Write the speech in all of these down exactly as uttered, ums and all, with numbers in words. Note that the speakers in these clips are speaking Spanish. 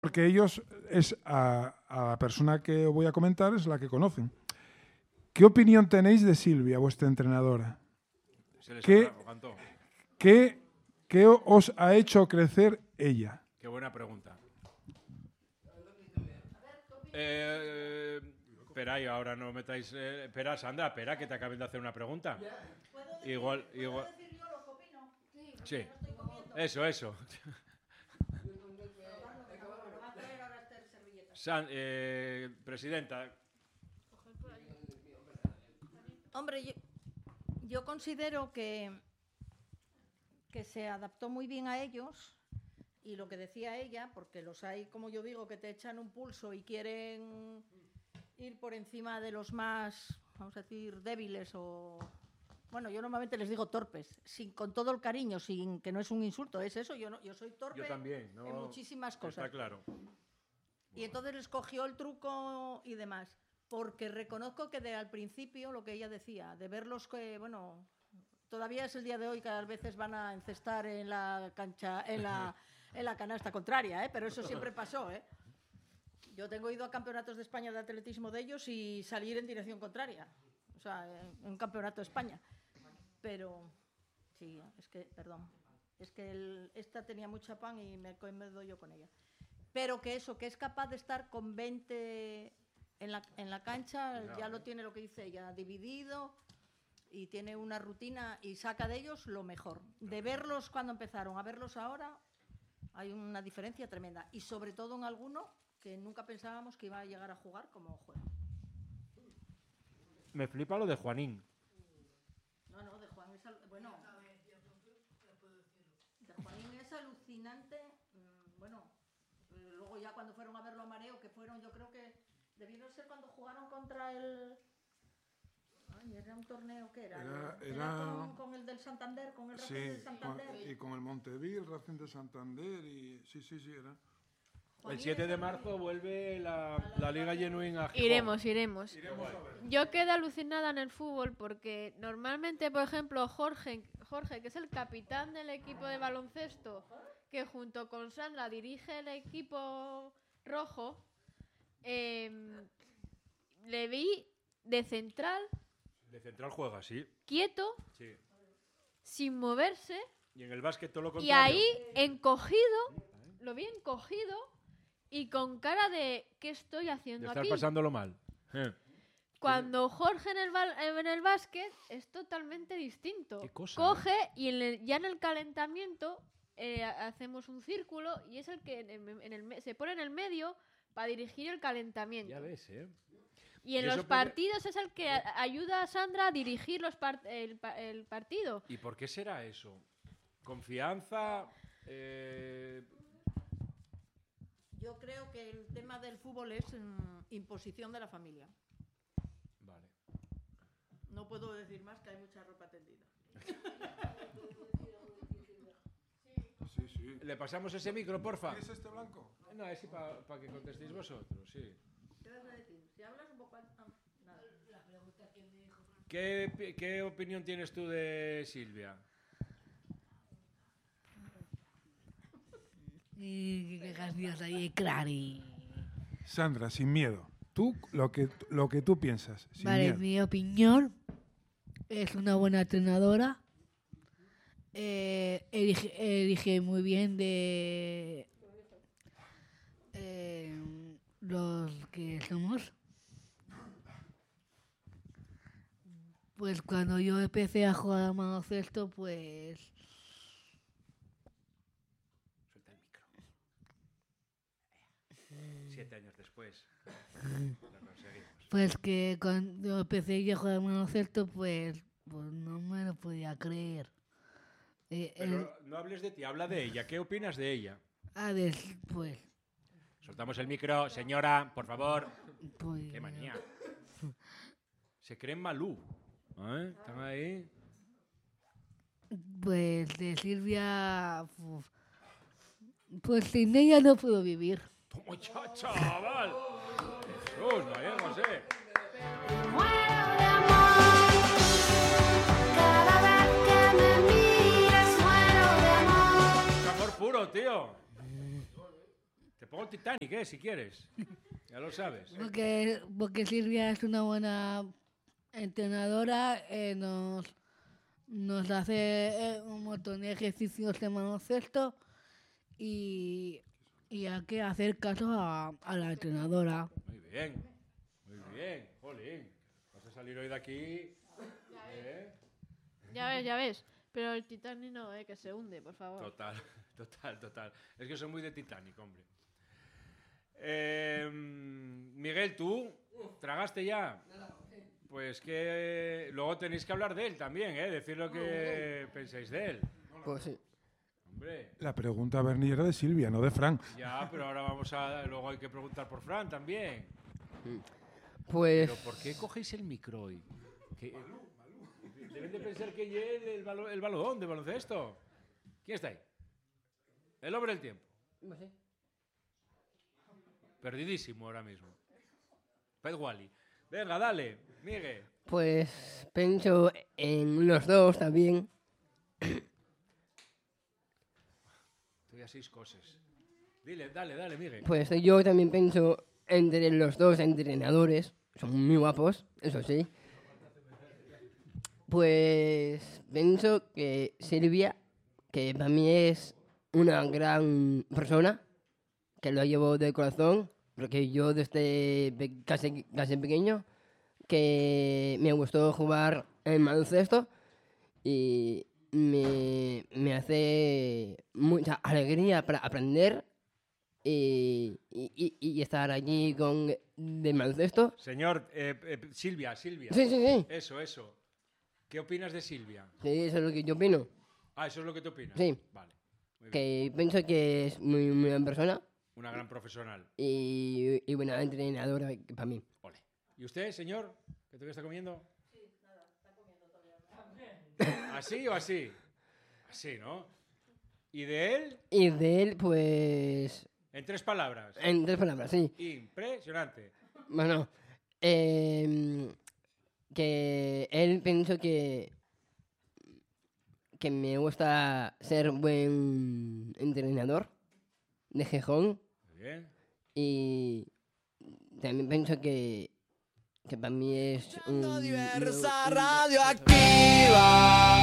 porque ellos, es a, a la persona que os voy a comentar, es la que conocen. ¿Qué opinión tenéis de Silvia, vuestra entrenadora? Se les ¿Qué, atragantó. ¿qué, ¿Qué os ha hecho crecer ella? Qué buena pregunta. Eh, espera, y ahora no metáis... Eh, espera, Sandra, espera, que te acaben de hacer una pregunta. Igual, igual... ¿Puedo decir yo lo que opino? Sí. Eso, eso. San, eh, presidenta. Hombre, yo, yo considero que, que se adaptó muy bien a ellos y lo que decía ella, porque los hay, como yo digo, que te echan un pulso y quieren ir por encima de los más, vamos a decir, débiles o... Bueno, yo normalmente les digo torpes, sin, con todo el cariño, sin que no es un insulto, es eso, yo, no, yo soy torpe Yo también, no, en muchísimas cosas. Está claro. Y entonces les cogió el truco y demás. Porque reconozco que de al principio, lo que ella decía, de verlos que, bueno, todavía es el día de hoy que a veces van a encestar en la cancha, en la, en la canasta contraria, ¿eh? Pero eso siempre pasó, ¿eh? Yo tengo ido a campeonatos de España de atletismo de ellos y salir en dirección contraria. O sea, en un campeonato de España. Pero, sí, es que, perdón, es que el, esta tenía mucha pan y me doy yo con ella. Pero que eso, que es capaz de estar con veinte en la, en la cancha, no, ya lo tiene lo que dice ella, dividido y tiene una rutina y saca de ellos lo mejor. De verlos cuando empezaron a verlos ahora, hay una diferencia tremenda. Y sobre todo en alguno que nunca pensábamos que iba a llegar a jugar como juega. Me flipa lo de Juanín. No, no, de Juan es... Al... Bueno, de Juanín es alucinante. Bueno, luego ya cuando fueron a verlo a Mareo, que fueron, yo creo que debieron ser cuando jugaron contra el... Ay, era un torneo, ¿qué era? Era, era, era... Con, con el del Santander, con el Racing sí, del Santander. Con, y con el Montevideo, el Racing de Santander, y sí, sí, sí, era... El siete de marzo vuelve la, la Liga Genuine a Gijón. Iremos, iremos. Iremos a ver. Yo quedé alucinada en el fútbol porque normalmente, por ejemplo, Jorge, Jorge, que es el capitán del equipo de baloncesto, que junto con Sandra dirige el equipo rojo, eh, le vi de central, De central juega, sí. quieto, sí. sin moverse, Y en el básquet todo lo y contrario. ahí encogido, lo vi encogido y con cara de ¿qué estoy haciendo De estar aquí? pasándolo mal. Eh. Cuando Jorge en el, en el básquet es totalmente distinto. ¿Qué cosa, Coge y en el, ya en el calentamiento eh, hacemos un círculo y es el que en el, en el, se pone en el medio para dirigir el calentamiento. Ya ves, ¿eh? Y en ¿Y eso los puede- partidos es el que a- ayuda a Sandra a dirigir los par- el, pa- el partido. ¿Y por qué será eso? ¿Confianza? Eh... Yo creo que el tema del fútbol es mm, imposición de la familia. Vale. No puedo decir más que hay mucha ropa tendida. Sí, sí. ¿Le pasamos ese micro, porfa? ¿Qué es este blanco? No, es para pa que contestéis vosotros, sí. ¿Qué vas a decir? Si hablas un poco... Ah, nada. ¿Qué, ¿Qué opinión tienes tú de Silvia? Y qué graciosa y clari. Sandra, sin miedo. Tú, lo que, lo que tú piensas, sin Vale, miedo. mi opinión es una buena entrenadora. Eh, elige, elige muy bien de eh, los que somos. Pues cuando yo empecé a jugar a baloncesto, pues Suelta el micro. Siete años después. Lo conseguimos. pues que cuando empecé yo a jugar a baloncesto, pues, pues no me lo podía creer. Eh, el- Pero no hables de ti, habla de ella. ¿Qué opinas de ella? a des- pues, Soltamos el micro, señora, por favor. pues Qué manía. Se creen Malú. ¿Eh? ¿Están ahí? Pues de Silvia, uf, pues sin ella no puedo vivir. ¡Toma ya, chaval! Jesús, María José. Muero de amor, cada vez que me miras muero de amor. Es amor puro, tío. ¿Te pongo el Titanic, ¿eh? Si quieres. Ya lo sabes. Porque, porque Silvia es una buena entrenadora, eh, nos, nos hace eh, un montón de ejercicios de baloncesto y, y hay que hacer caso a, a la entrenadora. Muy bien, muy bien. Jolín, vas a salir hoy de aquí. ¿eh? Ya ves, ya ves. Pero el Titanic no, eh, que se hunde, por favor. Total, total, total. Es que soy muy de Titanic, hombre. Eh, Miguel, ¿tú tragaste ya? Pues que luego tenéis que hablar de él también, ¿eh? Decir lo que pensáis de él. Pues sí. Hombre, La pregunta, Bernie, era de Silvia, no de Fran. ya, pero ahora vamos a... Luego hay que preguntar por Fran también. Pues ¿Pero por qué cogéis el micro hoy? Que- Deben de pensar que es el, el, balo- el balón de baloncesto. ¿Quién está ahí? El hombre del tiempo. Perdidísimo ahora mismo. Pet Wally. Venga, dale, Miguel. Pues pienso en los dos también. Estoy a seis cosas. Dile, dale, dale, Miguel. Pues yo también pienso entre los dos entrenadores. Son muy guapos, eso sí. Pues pienso que Silvia, que para mí es una gran persona, que lo llevo de corazón, porque yo desde pe- casi, casi pequeño, que me gustó jugar en baloncesto y me, me hace mucha alegría para aprender y, y- y- y estar allí con de baloncesto. Señor, eh, eh, Silvia, Silvia. Sí, sí, sí, Eso, eso. ¿Qué opinas de Silvia? sí, eso es lo que yo opino. Ah, eso es lo que te opinas. Sí. Vale. Muy bien. Que pienso que es muy, muy buena persona Una gran profesional. y, y buena entrenadora para mí. Ole. ¿Y usted, señor? ¿Que todavía está comiendo? Sí, nada, está comiendo todavía. ¿Así o así? Así, ¿no? ¿Y de él? Y de él, pues, En tres palabras. en tres palabras, sí. Impresionante. Bueno, em, que él pienso que que me gusta ser buen entrenador de Gijón Muy bien. y también pienso que que para mí es un, Diversa un- radioactiva.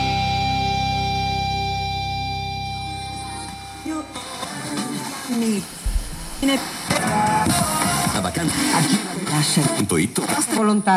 La vacanza. Aquí. Punto it. Volontà.